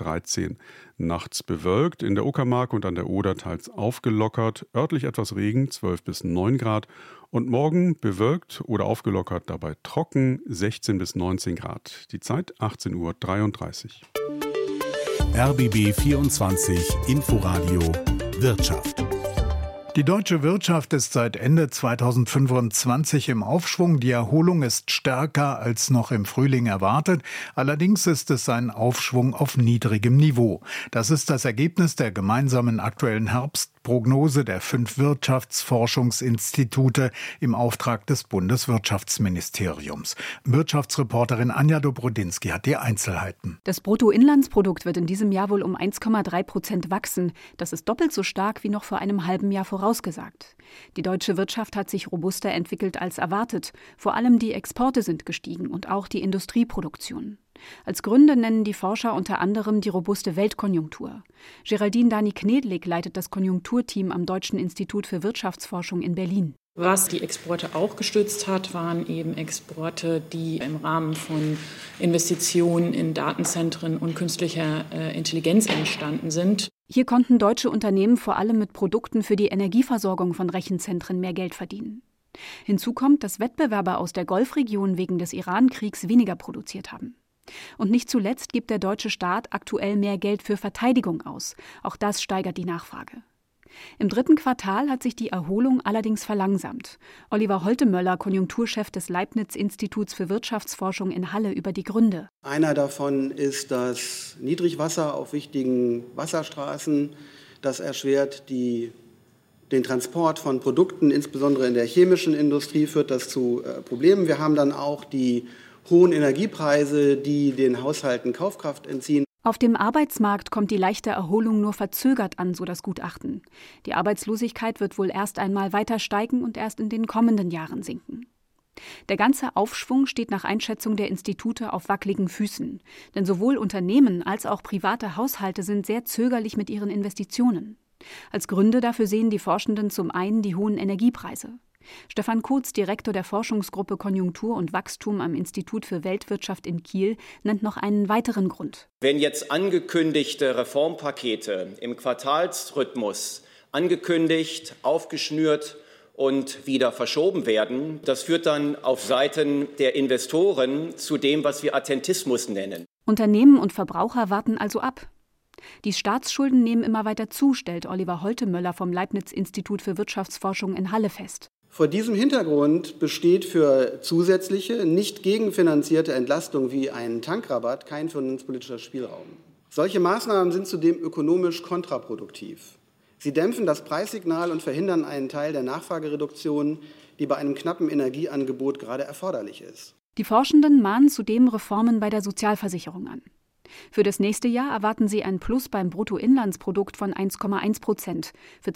13. Nachts bewölkt, in der Uckermark und an der Oder teils aufgelockert, örtlich etwas Regen, 12 bis 9 Grad. Und morgen bewölkt oder aufgelockert, dabei trocken, 16 bis 19 Grad. Die Zeit 18:33 Uhr. RBB 24 Inforadio Wirtschaft. Die deutsche Wirtschaft ist seit Ende 2025 im Aufschwung. Die Erholung ist stärker als noch im Frühling erwartet. Allerdings ist es ein Aufschwung auf niedrigem Niveau. Das ist das Ergebnis der gemeinsamen aktuellen Herbstprognose der 5 Wirtschaftsforschungsinstitute im Auftrag des Bundeswirtschaftsministeriums. Wirtschaftsreporterin Anja Dobrodinsky hat die Einzelheiten. Das Bruttoinlandsprodukt wird in diesem Jahr wohl um 1,3% wachsen. Das ist doppelt so stark wie noch vor einem halben Jahr vorausgesagt. Die deutsche Wirtschaft hat sich robuster entwickelt als erwartet. Vor allem die Exporte sind gestiegen und auch die Industrieproduktion. Als Gründe nennen die Forscher unter anderem die robuste Weltkonjunktur. Geraldine Dani-Knedlik leitet das Konjunkturteam am Deutschen Institut für Wirtschaftsforschung in Berlin. Was die Exporte auch gestützt hat, waren eben Exporte, die im Rahmen von Investitionen in Datenzentren und künstlicher Intelligenz entstanden sind. Hier konnten deutsche Unternehmen vor allem mit Produkten für die Energieversorgung von Rechenzentren mehr Geld verdienen. Hinzu kommt, dass Wettbewerber aus der Golfregion wegen des Iran-Kriegs weniger produziert haben. Und nicht zuletzt gibt der deutsche Staat aktuell mehr Geld für Verteidigung aus. Auch das steigert die Nachfrage. Im 3. Quartal hat sich die Erholung allerdings verlangsamt. Oliver Holtemöller, Konjunkturchef des Leibniz-Instituts für Wirtschaftsforschung in Halle, über die Gründe. Einer davon ist das Niedrigwasser auf wichtigen Wasserstraßen. Das erschwert den Transport von Produkten, insbesondere in der chemischen Industrie führt das zu Problemen. Wir haben dann auch die hohen Energiepreise, die den Haushalten Kaufkraft entziehen. Auf dem Arbeitsmarkt kommt die leichte Erholung nur verzögert an, so das Gutachten. Die Arbeitslosigkeit wird wohl erst einmal weiter steigen und erst in den kommenden Jahren sinken. Der ganze Aufschwung steht nach Einschätzung der Institute auf wackeligen Füßen. Denn sowohl Unternehmen als auch private Haushalte sind sehr zögerlich mit ihren Investitionen. Als Gründe dafür sehen die Forschenden zum einen die hohen Energiepreise. Stefan Kurz, Direktor der Forschungsgruppe Konjunktur und Wachstum am Institut für Weltwirtschaft in Kiel, nennt noch einen weiteren Grund. Wenn jetzt angekündigte Reformpakete im Quartalsrhythmus angekündigt, aufgeschnürt und wieder verschoben werden, das führt dann auf Seiten der Investoren zu dem, was wir Attentismus nennen. Unternehmen und Verbraucher warten also ab. Die Staatsschulden nehmen immer weiter zu, stellt Oliver Holtemöller vom Leibniz-Institut für Wirtschaftsforschung in Halle fest. Vor diesem Hintergrund besteht für zusätzliche, nicht gegenfinanzierte Entlastung wie einen Tankrabatt kein finanzpolitischer Spielraum. Solche Maßnahmen sind zudem ökonomisch kontraproduktiv. Sie dämpfen das Preissignal und verhindern einen Teil der Nachfragereduktion, die bei einem knappen Energieangebot gerade erforderlich ist. Die Forschenden mahnen zudem Reformen bei der Sozialversicherung an. Für das nächste Jahr erwarten sie ein Plus beim Bruttoinlandsprodukt von 1,1%, für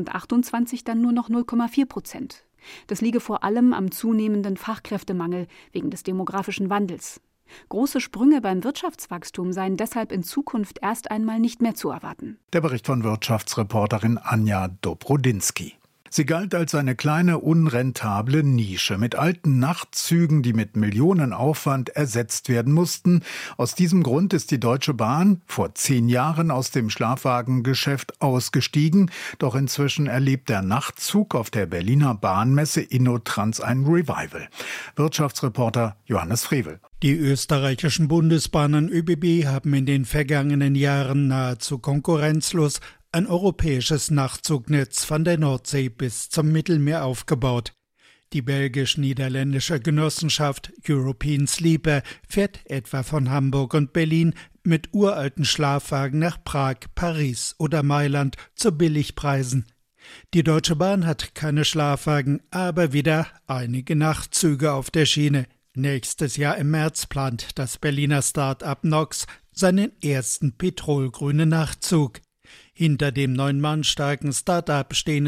2028 dann nur noch 0,4%. Das liege vor allem am zunehmenden Fachkräftemangel wegen des demografischen Wandels. Große Sprünge beim Wirtschaftswachstum seien deshalb in Zukunft erst einmal nicht mehr zu erwarten. Der Bericht von Wirtschaftsreporterin Anja Dobrodinsky. Sie galt als eine kleine, unrentable Nische mit alten Nachtzügen, die mit Millionenaufwand ersetzt werden mussten. Aus diesem Grund ist die Deutsche Bahn vor 10 Jahren aus dem Schlafwagengeschäft ausgestiegen. Doch inzwischen erlebt der Nachtzug auf der Berliner Bahnmesse InnoTrans ein Revival. Wirtschaftsreporter Johannes Frevel. Die österreichischen Bundesbahnen ÖBB haben in den vergangenen Jahren nahezu konkurrenzlos ein europäisches Nachtzugnetz von der Nordsee bis zum Mittelmeer aufgebaut. Die belgisch-niederländische Genossenschaft European Sleeper fährt etwa von Hamburg und Berlin mit uralten Schlafwagen nach Prag, Paris oder Mailand zu Billigpreisen. Die Deutsche Bahn hat keine Schlafwagen, aber wieder einige Nachtzüge auf der Schiene. Nächstes Jahr im März plant das Berliner Start-up Nox seinen ersten petrolgrünen Nachtzug. Hinter dem 9 Mann starken Start-up stehen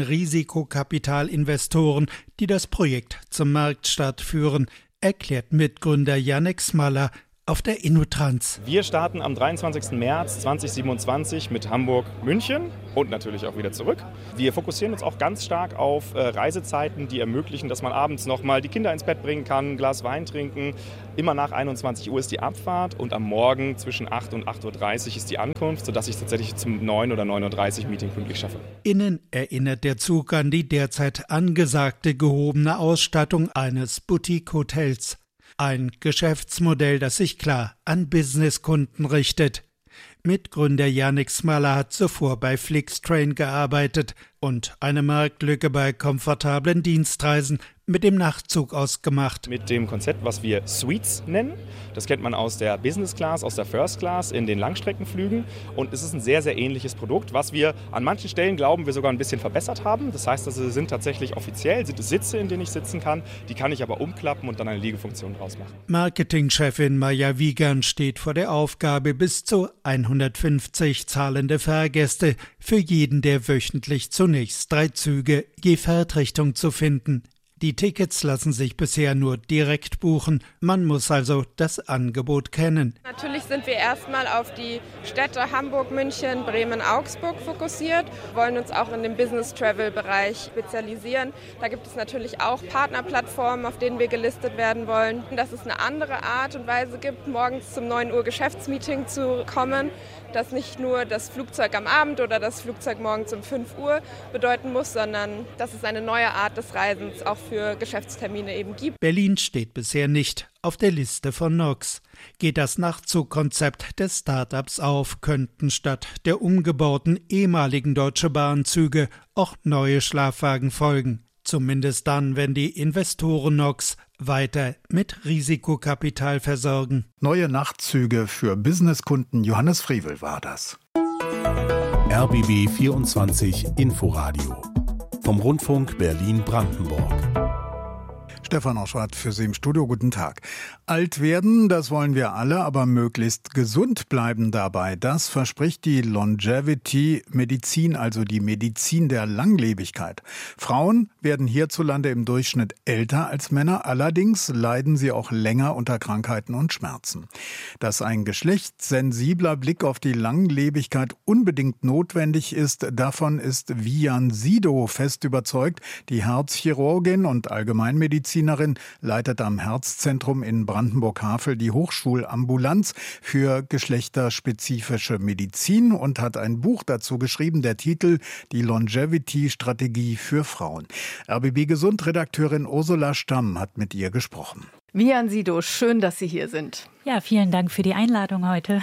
Risikokapitalinvestoren, die das Projekt zum Marktstart führen, erklärt Mitgründer Jannik Smaller, auf der InnoTrans. Wir starten am 23. März 2027 mit Hamburg-München und natürlich auch wieder zurück. Wir fokussieren uns auch ganz stark auf Reisezeiten, die ermöglichen, dass man abends nochmal die Kinder ins Bett bringen kann, ein Glas Wein trinken. Immer nach 21 Uhr ist die Abfahrt und am Morgen zwischen 8 und 8.30 Uhr ist die Ankunft, sodass ich tatsächlich zum 9 oder 9.30 Uhr Meeting pünktlich schaffe. Innen erinnert der Zug an die derzeit angesagte gehobene Ausstattung eines Boutique-Hotels. Ein Geschäftsmodell, das sich klar an Businesskunden richtet. Mitgründer Yannick Smaller hat zuvor bei Flixtrain gearbeitet und eine Marktlücke bei komfortablen Dienstreisen mit dem Nachtzug ausgemacht. Mit dem Konzept, was wir Suites nennen. Das kennt man aus der Business Class, aus der First Class in den Langstreckenflügen. Und es ist ein sehr, sehr ähnliches Produkt, was wir an manchen Stellen, glauben wir, sogar ein bisschen verbessert haben. Das heißt, es sind tatsächlich offiziell Sitze, in denen ich sitzen kann. Die kann ich aber umklappen und dann eine Liegefunktion draus machen. Marketingchefin Maja Wiegand steht vor der Aufgabe, bis zu 150 zahlende Fahrgäste für jeden der wöchentlich zunächst 3 Züge je Fahrtrichtung zu finden. Die Tickets lassen sich bisher nur direkt buchen. Man muss also das Angebot kennen. Natürlich sind wir erstmal auf die Städte Hamburg, München, Bremen, Augsburg fokussiert, wollen uns auch in dem Business-Travel-Bereich spezialisieren. Da gibt es natürlich auch Partnerplattformen, auf denen wir gelistet werden wollen. Dass es eine andere Art und Weise gibt, morgens zum 9 Uhr Geschäftsmeeting zu kommen, dass nicht nur das Flugzeug am Abend oder das Flugzeug morgens um 5 Uhr bedeuten muss, sondern dass es eine neue Art des Reisens auch für Geschäftstermine eben gibt. Berlin steht bisher nicht auf der Liste von NOX. Geht das Nachtzugkonzept des Startups auf, könnten statt der umgebauten ehemaligen Deutsche Bahn-Züge auch neue Schlafwagen folgen. Zumindest dann, wenn die Investoren NOX weiter mit Risikokapital versorgen. Neue Nachtzüge für Businesskunden, Johannes Frivel war das. RBB 24 Inforadio vom Rundfunk Berlin-Brandenburg. Stefan Oschwart für Sie im Studio. Guten Tag. Alt werden, das wollen wir alle, aber möglichst gesund bleiben dabei. Das verspricht die Longevity-Medizin, also die Medizin der Langlebigkeit. Frauen werden hierzulande im Durchschnitt älter als Männer. Allerdings leiden sie auch länger unter Krankheiten und Schmerzen. Dass ein geschlechtssensibler Blick auf die Langlebigkeit unbedingt notwendig ist, davon ist Vivian Sido fest überzeugt. Die Herzchirurgin und Allgemeinmedizinerin leitet am Herzzentrum in Brandenburg-Havel die Hochschulambulanz für geschlechterspezifische Medizin und hat ein Buch dazu geschrieben, der Titel Die Longevity-Strategie für Frauen. RBB-Gesund-Redakteurin Ursula Stamm hat mit ihr gesprochen. Vivian Sido, schön, dass Sie hier sind. Ja, vielen Dank für die Einladung heute.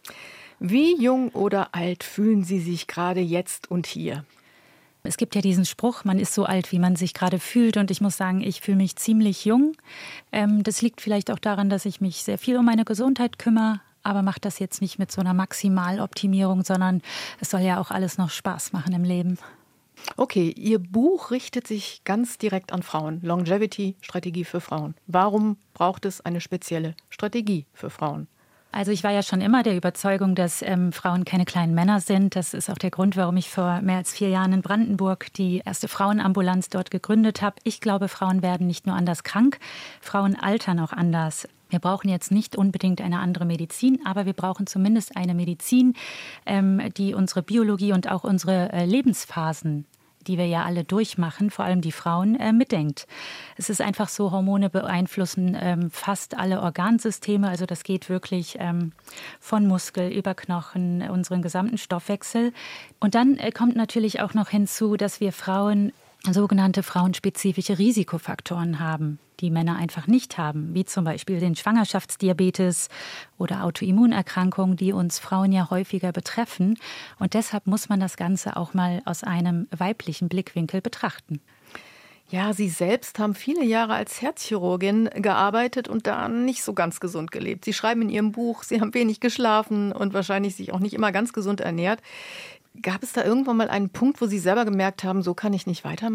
Wie jung oder alt fühlen Sie sich gerade jetzt und hier? Es gibt ja diesen Spruch, man ist so alt, wie man sich gerade fühlt. Und ich muss sagen, ich fühle mich ziemlich jung. Das liegt vielleicht auch daran, dass ich mich sehr viel um meine Gesundheit kümmere. Aber mache das jetzt nicht mit so einer Maximaloptimierung, sondern es soll ja auch alles noch Spaß machen im Leben. Okay, Ihr Buch richtet sich ganz direkt an Frauen. Longevity, Strategie für Frauen. Warum braucht es eine spezielle Strategie für Frauen? Also ich war ja schon immer der Überzeugung, dass Frauen keine kleinen Männer sind. Das ist auch der Grund, warum ich vor mehr als 4 Jahren in Brandenburg die erste Frauenambulanz dort gegründet habe. Ich glaube, Frauen werden nicht nur anders krank, Frauen altern auch anders. Wir brauchen jetzt nicht unbedingt eine andere Medizin, aber wir brauchen zumindest eine Medizin, die unsere Biologie und auch unsere Lebensphasen, die wir ja alle durchmachen, vor allem die Frauen, mitdenkt. Es ist einfach so, Hormone beeinflussen fast alle Organsysteme. Also das geht wirklich von Muskel über Knochen, unseren gesamten Stoffwechsel. Und dann kommt natürlich auch noch hinzu, dass wir Frauen sogenannte frauenspezifische Risikofaktoren haben, die Männer einfach nicht haben, wie zum Beispiel den Schwangerschaftsdiabetes oder Autoimmunerkrankungen, die uns Frauen ja häufiger betreffen. Und deshalb muss man das Ganze auch mal aus einem weiblichen Blickwinkel betrachten. Ja, Sie selbst haben viele Jahre als Herzchirurgin gearbeitet und da nicht so ganz gesund gelebt. Sie schreiben in Ihrem Buch, Sie haben wenig geschlafen und wahrscheinlich sich auch nicht immer ganz gesund ernährt. Gab es da irgendwann mal einen Punkt, wo Sie selber gemerkt haben, so kann ich nicht weitermachen?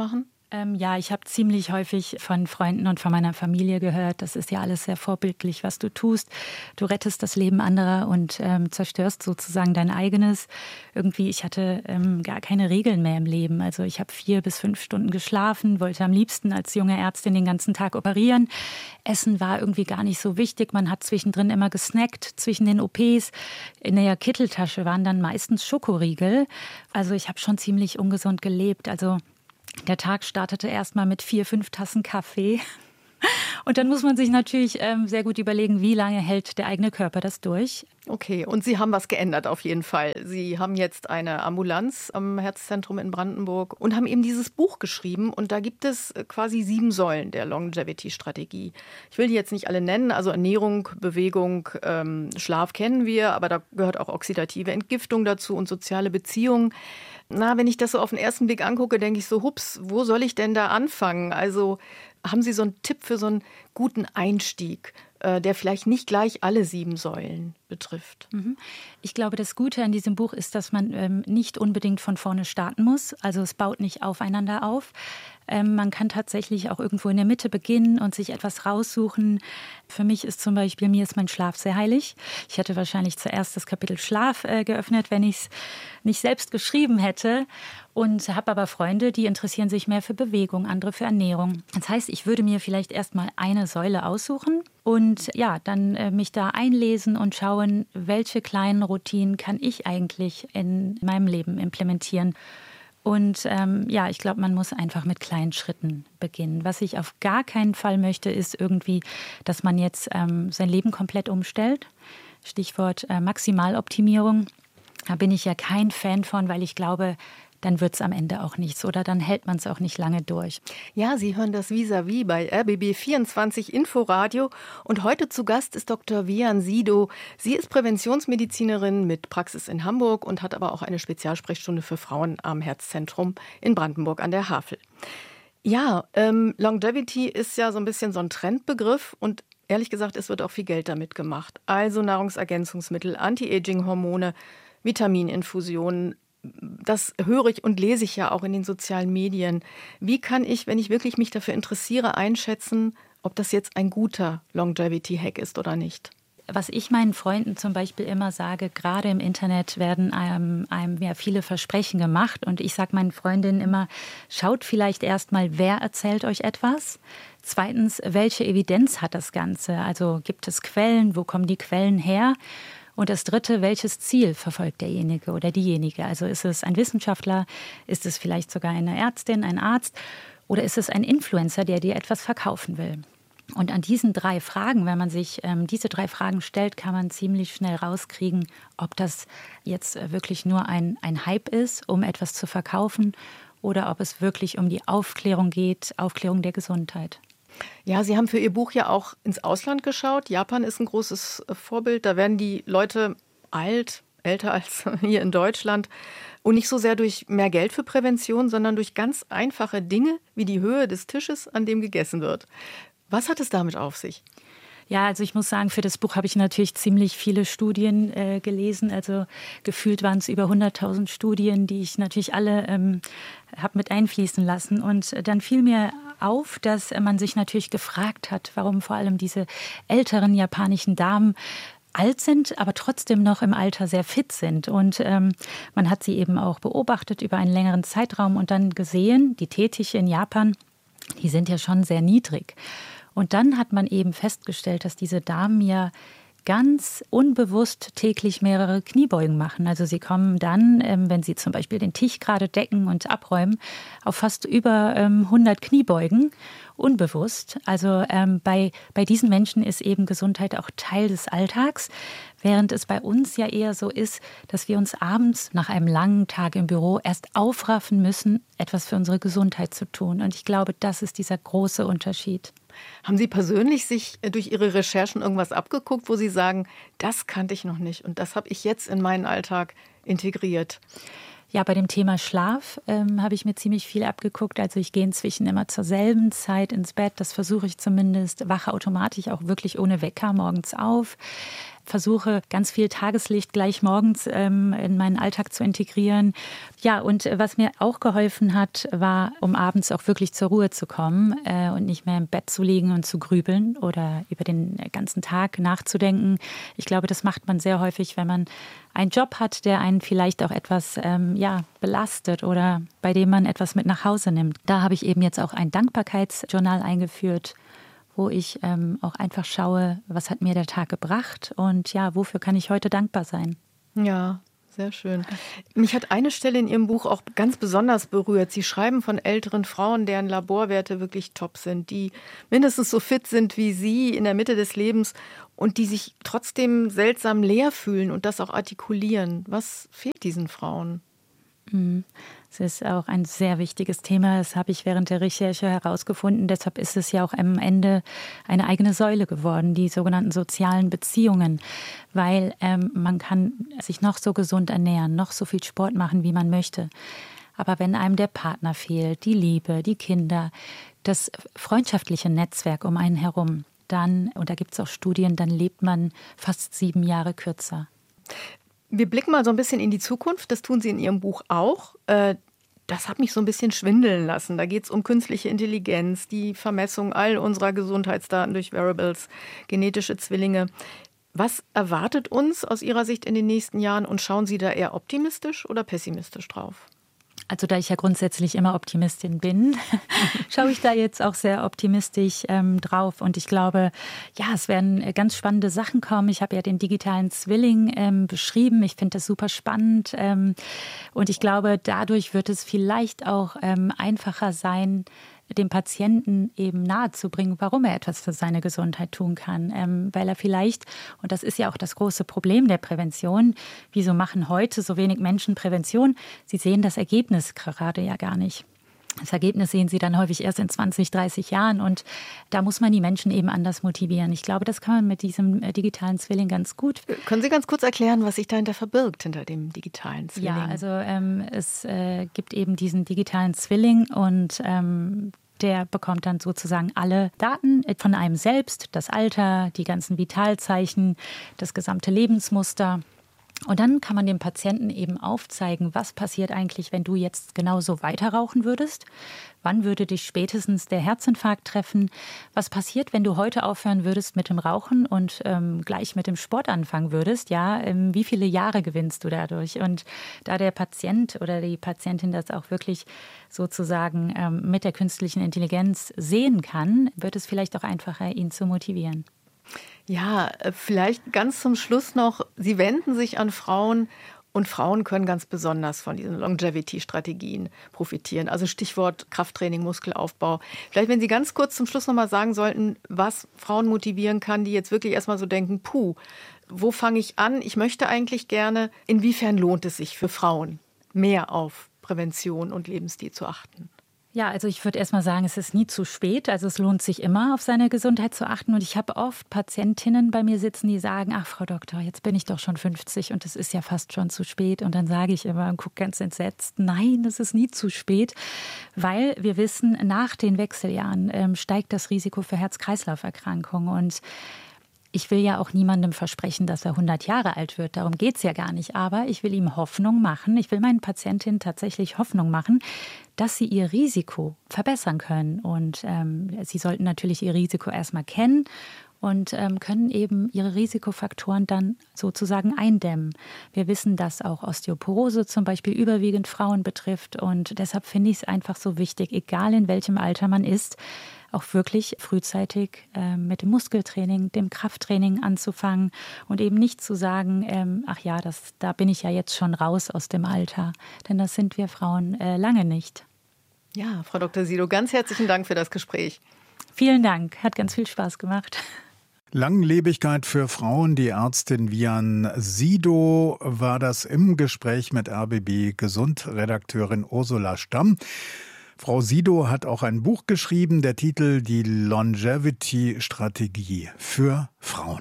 Ja, ich habe ziemlich häufig von Freunden und von meiner Familie gehört, das ist ja alles sehr vorbildlich, was du tust. Du rettest das Leben anderer und zerstörst sozusagen dein eigenes. Irgendwie, ich hatte gar keine Regeln mehr im Leben. Also ich habe 4 bis 5 Stunden geschlafen, wollte am liebsten als junge Ärztin den ganzen Tag operieren. Essen war irgendwie gar nicht so wichtig. Man hat zwischendrin immer gesnackt, zwischen den OPs. In der Kitteltasche waren dann meistens Schokoriegel. Also ich habe schon ziemlich ungesund gelebt. Also der Tag startete erst mal mit 4, 5 Tassen Kaffee. Und dann muss man sich natürlich sehr gut überlegen, wie lange hält der eigene Körper das durch. Okay, und Sie haben was geändert auf jeden Fall. Sie haben jetzt eine Ambulanz am Herzzentrum in Brandenburg und haben eben dieses Buch geschrieben. Und da gibt es quasi 7 Säulen der Longevity-Strategie. Ich will die jetzt nicht alle nennen, also Ernährung, Bewegung, Schlaf kennen wir, aber da gehört auch oxidative Entgiftung dazu und soziale Beziehungen. Na, wenn ich das so auf den ersten Blick angucke, denke ich so, hups, wo soll ich denn da anfangen? Also haben Sie so einen Tipp für so einen guten Einstieg, der vielleicht nicht gleich alle 7 Säulen betrifft? Ich glaube, das Gute an diesem Buch ist, dass man nicht unbedingt von vorne starten muss. Also es baut nicht aufeinander auf. Man kann tatsächlich auch irgendwo in der Mitte beginnen und sich etwas raussuchen. Für mich ist zum Beispiel, mir ist mein Schlaf sehr heilig. Ich hätte wahrscheinlich zuerst das Kapitel Schlaf geöffnet, wenn ich es nicht selbst geschrieben hätte. Und habe aber Freunde, die interessieren sich mehr für Bewegung, andere für Ernährung. Das heißt, ich würde mir vielleicht erstmal eine Säule aussuchen und ja, dann mich da einlesen und schauen, welche kleinen Routinen kann ich eigentlich in meinem Leben implementieren. Und ja, ich glaube, man muss einfach mit kleinen Schritten beginnen. Was ich auf gar keinen Fall möchte, ist irgendwie, dass man jetzt sein Leben komplett umstellt. Stichwort Maximaloptimierung. Da bin ich ja kein Fan von, weil ich glaube, dann wird es am Ende auch nichts oder dann hält man es auch nicht lange durch. Ja, Sie hören das Vis-à-vis bei RBB 24 Inforadio und heute zu Gast ist Dr. Vian Sido. Sie ist Präventionsmedizinerin mit Praxis in Hamburg und hat aber auch eine Spezialsprechstunde für Frauen am Herzzentrum in Brandenburg an der Havel. Ja, Longevity ist ja so ein bisschen so ein Trendbegriff und ehrlich gesagt, es wird auch viel Geld damit gemacht. Also Nahrungsergänzungsmittel, Anti-Aging-Hormone, Vitamininfusionen. Das höre ich und lese ich ja auch in den sozialen Medien. Wie kann ich, wenn ich wirklich mich dafür interessiere, einschätzen, ob das jetzt ein guter Longevity-Hack ist oder nicht? Was ich meinen Freunden zum Beispiel immer sage, gerade im Internet werden einem ja viele Versprechen gemacht. Und ich sage meinen Freundinnen immer, schaut vielleicht erstmal, wer erzählt euch etwas. Zweitens, welche Evidenz hat das Ganze? Also gibt es Quellen, wo kommen die Quellen her? Und das Dritte, welches Ziel verfolgt derjenige oder diejenige? Also ist es ein Wissenschaftler, ist es vielleicht sogar eine Ärztin, ein Arzt oder ist es ein Influencer, der dir etwas verkaufen will? Und an diesen 3 Fragen, wenn man sich diese 3 Fragen stellt, kann man ziemlich schnell rauskriegen, ob das jetzt wirklich nur ein Hype ist, um etwas zu verkaufen oder ob es wirklich um die Aufklärung geht, Aufklärung der Gesundheit. Ja, Sie haben für Ihr Buch ja auch ins Ausland geschaut. Japan ist ein großes Vorbild. Da werden die Leute alt, älter als hier in Deutschland. Und nicht so sehr durch mehr Geld für Prävention, sondern durch ganz einfache Dinge wie die Höhe des Tisches, an dem gegessen wird. Was hat es damit auf sich? Ja, also ich muss sagen, für das Buch habe ich natürlich ziemlich viele Studien gelesen. Also gefühlt waren es über 100.000 Studien, die ich natürlich alle habe mit einfließen lassen. Und dann fiel mir auf, dass man sich natürlich gefragt hat, warum vor allem diese älteren japanischen Damen alt sind, aber trotzdem noch im Alter sehr fit sind. Und man hat sie eben auch beobachtet über einen längeren Zeitraum und dann gesehen, die T-Tische in Japan, die sind ja schon sehr niedrig. Und dann hat man eben festgestellt, dass diese Damen ja ganz unbewusst täglich mehrere Kniebeugen machen. Also sie kommen dann, wenn sie zum Beispiel den Tisch gerade decken und abräumen, auf fast über 100 Kniebeugen, unbewusst. Also bei diesen Menschen ist eben Gesundheit auch Teil des Alltags, während es bei uns ja eher so ist, dass wir uns abends nach einem langen Tag im Büro erst aufraffen müssen, etwas für unsere Gesundheit zu tun. Und ich glaube, das ist dieser große Unterschied. Haben Sie persönlich sich durch Ihre Recherchen irgendwas abgeguckt, wo Sie sagen, das kannte ich noch nicht und das habe ich jetzt in meinen Alltag integriert? Ja, bei dem Thema Schlaf habe ich mir ziemlich viel abgeguckt. Also ich gehe inzwischen immer zur selben Zeit ins Bett. Das versuche ich zumindest. Wache automatisch auch wirklich ohne Wecker morgens auf. versuche, ganz viel Tageslicht gleich morgens in meinen Alltag zu integrieren. Ja, und was mir auch geholfen hat, war, um abends auch wirklich zur Ruhe zu kommen und nicht mehr im Bett zu liegen und zu grübeln oder über den ganzen Tag nachzudenken. Ich glaube, das macht man sehr häufig, wenn man einen Job hat, der einen vielleicht auch etwas belastet oder bei dem man etwas mit nach Hause nimmt. Da habe ich eben jetzt auch ein Dankbarkeitsjournal eingeführt, wo ich auch einfach schaue, was hat mir der Tag gebracht und ja, wofür kann ich heute dankbar sein. Ja, sehr schön. Mich hat eine Stelle in Ihrem Buch auch ganz besonders berührt. Sie schreiben von älteren Frauen, deren Laborwerte wirklich top sind, die mindestens so fit sind wie Sie in der Mitte des Lebens und die sich trotzdem seltsam leer fühlen und das auch artikulieren. Was fehlt diesen Frauen? Es ist auch ein sehr wichtiges Thema. Das habe ich während der Recherche herausgefunden. Deshalb ist es ja auch am Ende eine eigene Säule geworden, die sogenannten sozialen Beziehungen. Weil man kann sich noch so gesund ernähren, noch so viel Sport machen, wie man möchte. Aber wenn einem der Partner fehlt, die Liebe, die Kinder, das freundschaftliche Netzwerk um einen herum, dann, und da gibt es auch Studien, dann lebt man fast 7 Jahre kürzer. Wir blicken mal so ein bisschen in die Zukunft, das tun Sie in Ihrem Buch auch. Das hat mich so ein bisschen schwindeln lassen. Da geht es um künstliche Intelligenz, die Vermessung all unserer Gesundheitsdaten durch Wearables, genetische Zwillinge. Was erwartet uns aus Ihrer Sicht in den nächsten Jahren und schauen Sie da eher optimistisch oder pessimistisch drauf? Also da ich ja grundsätzlich immer Optimistin bin, schaue ich da jetzt auch sehr optimistisch drauf. Und ich glaube, ja, es werden ganz spannende Sachen kommen. Ich habe ja den digitalen Zwilling beschrieben. Ich finde das super spannend. Und ich glaube, dadurch wird es vielleicht auch einfacher sein, dem Patienten eben nahezubringen, warum er etwas für seine Gesundheit tun kann. Weil er vielleicht, und das ist ja auch das große Problem der Prävention, wieso machen heute so wenig Menschen Prävention? Sie sehen das Ergebnis gerade ja gar nicht. Das Ergebnis sehen Sie dann häufig erst in 20, 30 Jahren und da muss man die Menschen eben anders motivieren. Ich glaube, das kann man mit diesem digitalen Zwilling ganz gut. Können Sie ganz kurz erklären, was sich dahinter verbirgt, hinter dem digitalen Zwilling? Ja, also es gibt eben diesen digitalen Zwilling und der bekommt dann sozusagen alle Daten von einem selbst, das Alter, die ganzen Vitalzeichen, das gesamte Lebensmuster. Und dann kann man dem Patienten eben aufzeigen, was passiert eigentlich, wenn du jetzt genauso weiter rauchen würdest? Wann würde dich spätestens der Herzinfarkt treffen? Was passiert, wenn du heute aufhören würdest mit dem Rauchen und gleich mit dem Sport anfangen würdest? Ja, wie viele Jahre gewinnst du dadurch? Und da der Patient oder die Patientin das auch wirklich sozusagen mit der künstlichen Intelligenz sehen kann, wird es vielleicht auch einfacher, ihn zu motivieren. Ja, vielleicht ganz zum Schluss noch, Sie wenden sich an Frauen und Frauen können ganz besonders von diesen Longevity-Strategien profitieren. Also Stichwort Krafttraining, Muskelaufbau. Vielleicht, wenn Sie ganz kurz zum Schluss noch mal sagen sollten, was Frauen motivieren kann, die jetzt wirklich erstmal so denken, wo fange ich an? Ich möchte eigentlich gerne. Inwiefern lohnt es sich für Frauen, mehr auf Prävention und Lebensstil zu achten? Ja, also ich würde erst mal sagen, es ist nie zu spät. Also es lohnt sich immer, auf seine Gesundheit zu achten. Und ich habe oft Patientinnen bei mir sitzen, die sagen, ach Frau Doktor, jetzt bin ich doch schon 50 und es ist ja fast schon zu spät. Und dann sage ich immer und gucke ganz entsetzt, nein, es ist nie zu spät. Weil wir wissen, nach den Wechseljahren steigt das Risiko für Herz-Kreislauf-Erkrankungen. Und ich will ja auch niemandem versprechen, dass er 100 Jahre alt wird. Darum geht es ja gar nicht. Aber ich will ihm Hoffnung machen. Ich will meinen Patientinnen tatsächlich Hoffnung machen, dass sie ihr Risiko verbessern können. Und sie sollten natürlich ihr Risiko erstmal kennen und können eben ihre Risikofaktoren dann sozusagen eindämmen. Wir wissen, dass auch Osteoporose zum Beispiel überwiegend Frauen betrifft. Und deshalb finde ich es einfach so wichtig, egal in welchem Alter man ist, auch wirklich frühzeitig mit dem Muskeltraining, dem Krafttraining anzufangen und eben nicht zu sagen, ach ja, da bin ich ja jetzt schon raus aus dem Alter. Denn das sind wir Frauen lange nicht. Ja, Frau Dr. Sido, ganz herzlichen Dank für das Gespräch. Vielen Dank, hat ganz viel Spaß gemacht. Langlebigkeit für Frauen. Die Ärztin Vivian Sido war das im Gespräch mit RBB Gesund-Redakteurin Ursula Stamm. Frau Sido hat auch ein Buch geschrieben, der Titel Die Longevity-Strategie für Frauen.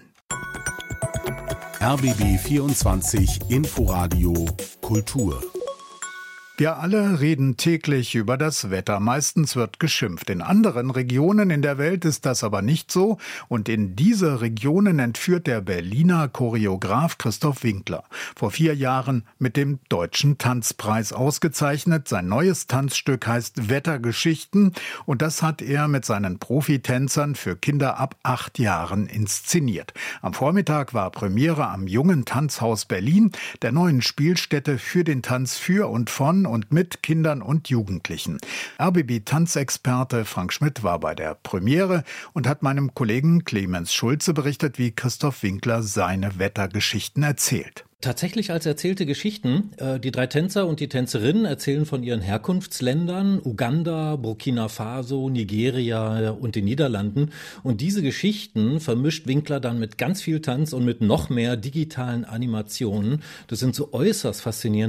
RBB 24 Inforadio Kultur. Wir alle reden täglich über das Wetter. Meistens wird geschimpft. In anderen Regionen in der Welt ist das aber nicht so. Und in diese Regionen entführt der Berliner Choreograf Christoph Winkler. Vor 4 Jahren mit dem Deutschen Tanzpreis ausgezeichnet. Sein neues Tanzstück heißt Wettergeschichten. Und das hat er mit seinen Profitänzern für Kinder ab 8 Jahren inszeniert. Am Vormittag war Premiere am Jungen Tanzhaus Berlin, der neuen Spielstätte für den Tanz für und von und mit Kindern und Jugendlichen. RBB-Tanzexperte Frank Schmidt war bei der Premiere und hat meinem Kollegen Clemens Schulze berichtet, wie Christoph Winkler seine Wettergeschichten erzählt. Tatsächlich als erzählte Geschichten. Die 3 Tänzer und die Tänzerinnen erzählen von ihren Herkunftsländern, Uganda, Burkina Faso, Nigeria und den Niederlanden. Und diese Geschichten vermischt Winkler dann mit ganz viel Tanz und mit noch mehr digitalen Animationen. Das sind so äußerst faszinierende